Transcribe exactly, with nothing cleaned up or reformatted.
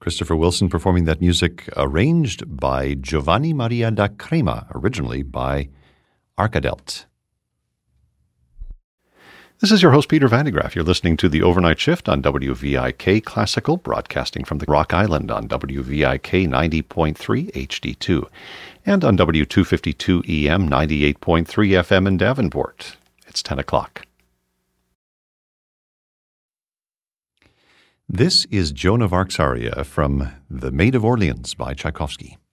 Christopher Wilson performing that music arranged by Giovanni Maria da Crema, originally by Arkadelt. This is your host, Peter Van de Graaff. You're listening to The Overnight Shift on W V I K Classical, broadcasting from the Rock Island on W V I K ninety point three H D two and on W two fifty-two E M ninety-eight point three F M in Davenport. It's ten o'clock. This is Joan of Arc's aria from The Maid of Orleans by Tchaikovsky.